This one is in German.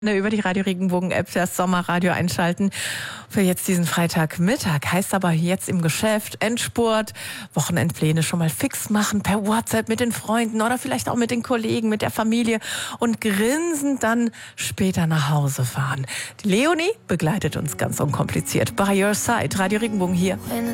Über die Radio Regenbogen App das Sommerradio einschalten für jetzt diesen Freitagmittag. Heißt aber jetzt im Geschäft Endspurt, Wochenendpläne schon mal fix machen per WhatsApp mit den Freunden oder vielleicht auch mit den Kollegen, mit der Familie und grinsend dann später nach Hause fahren. Die Leonie begleitet uns ganz unkompliziert. By your side, Radio Regenbogen hier.